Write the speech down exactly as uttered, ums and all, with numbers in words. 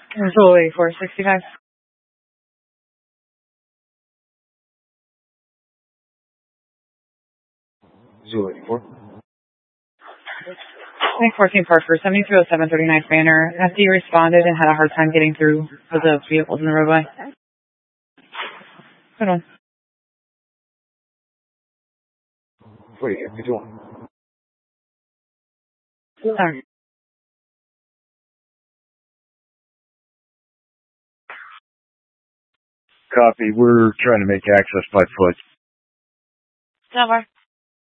Visual eighty-four sixty-five. Visual eighty-four. Tank fourteen Parker, seventy-three oh seven thirty-ninth Banner. F D responded and had a hard time getting through because of vehicles in the roadway. Good one. Wait, good one. Sorry. Copy. We're trying to make access by foot. Silver.